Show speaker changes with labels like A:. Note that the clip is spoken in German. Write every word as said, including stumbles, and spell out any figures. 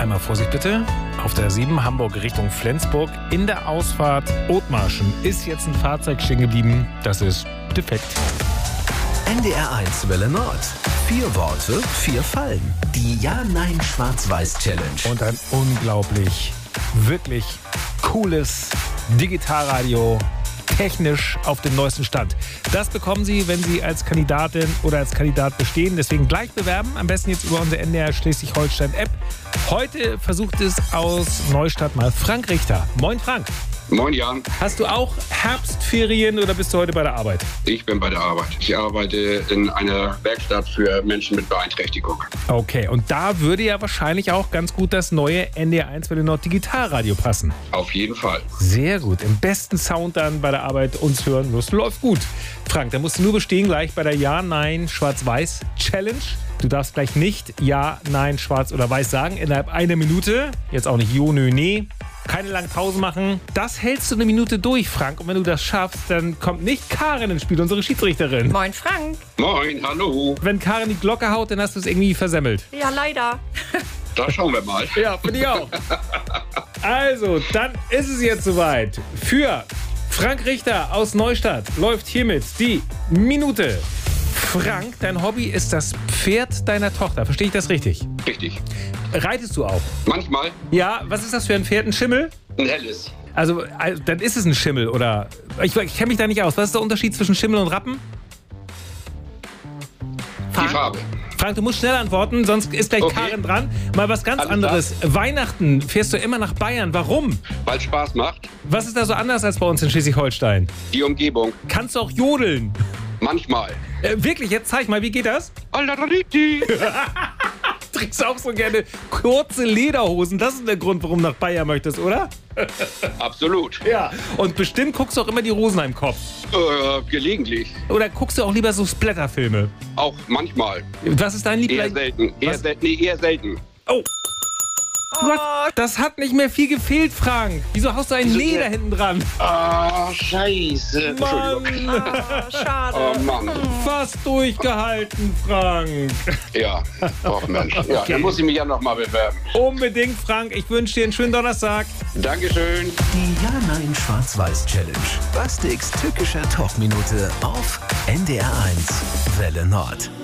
A: Einmal Vorsicht bitte. Auf der sieben Hamburg Richtung Flensburg in der Ausfahrt Othmarschen ist jetzt ein Fahrzeug stehen geblieben. Das ist defekt.
B: N D R eins Welle Nord. Vier Worte, vier Fallen. Die Ja-Nein-Schwarz-Weiß-Challenge.
A: Und ein unglaublich, wirklich cooles Digitalradio. Technisch auf dem neuesten Stand. Das bekommen Sie, wenn Sie als Kandidatin oder als Kandidat bestehen. Deswegen gleich bewerben. Am besten jetzt über unsere N D R Schleswig-Holstein-App. Heute versucht es aus Neustadt mal Frank Richter. Moin Frank.
C: Moin Jan.
A: Hast du auch Herbstferien oder bist du heute bei der Arbeit?
C: Ich bin bei der Arbeit. Ich arbeite in einer Werkstatt für Menschen mit Beeinträchtigung.
A: Okay, und da würde ja wahrscheinlich auch ganz gut das neue N D R eins Welle Nord Digitalradio passen.
C: Auf jeden Fall.
A: Sehr gut. Im besten Sound dann bei der Arbeit uns hören. Das läuft gut. Frank, da musst du nur bestehen gleich bei der Ja-Nein-Schwarz-Weiß-Challenge. Du darfst gleich nicht Ja, Nein, Schwarz oder Weiß sagen innerhalb einer Minute. Jetzt auch nicht Jo, Nö, Nee. Keine lange Pause machen. Das hältst du eine Minute durch, Frank. Und wenn du das schaffst, dann kommt nicht Karin ins Spiel, unsere Schiedsrichterin.
D: Moin Frank.
C: Moin, hallo.
A: Wenn Karin die Glocke haut, dann hast du es irgendwie versemmelt.
D: Ja, leider.
C: Da schauen wir mal.
A: Ja, finde ich auch. Also, dann ist es jetzt soweit. Für Frank Richter aus Neustadt läuft hiermit die Minute. Frank, dein Hobby ist das Pferd deiner Tochter. Verstehe ich das richtig?
C: Richtig.
A: Reitest du auch?
C: Manchmal
A: Ja, was ist das für ein Pferd? Ein Schimmel?
C: ein helles.
A: Also, also dann ist es ein Schimmel, oder? Ich, ich kenne mich da nicht aus. Was ist der Unterschied zwischen Schimmel und Rappen?
C: Die Farbe.
A: Frank, du musst schnell antworten, sonst ist gleich
C: Okay.
A: Karin dran. Mal was ganz
C: Alles
A: anderes. Weihnachten fährst du immer nach Bayern. Warum?
C: Weil es Spaß macht.
A: Was ist da so anders als bei uns in Schleswig-Holstein?
C: Die Umgebung.
A: Kannst du auch jodeln?
C: Manchmal.
A: Äh, wirklich, jetzt zeig mal, wie geht das?
C: Allariti.
A: Trägst auch so gerne kurze Lederhosen. Das ist der Grund, warum du nach Bayern möchtest, oder?
C: Absolut.
A: Ja. Und bestimmt guckst du auch immer die Rosenheim Kopf.
C: Äh, gelegentlich.
A: Oder guckst du auch lieber so Splatterfilme?
C: Auch manchmal.
A: Was ist dein
C: Eher
A: Liebling?
C: selten. Eher
A: Was?
C: selten. Nee, eher selten.
A: Oh. Du hast, das hat nicht mehr viel gefehlt, Frank. Wieso haust du ein Leder hinten dran?
C: Ah, scheiße. Entschuldigung.
A: Mann,
D: Ah, schade.
C: Oh Mann.
A: fast durchgehalten, Frank.
C: Ja. Oh Mensch. Ja,
A: Okay.
C: dann muss ich mich ja noch mal bewerben.
A: Unbedingt, Frank. Ich wünsche dir einen schönen Donnerstag.
C: Dankeschön.
B: Die Ja-Nein-Schwarz-Weiß-Challenge. Bastiks tückischer Talkminute auf N D R eins Welle Nord.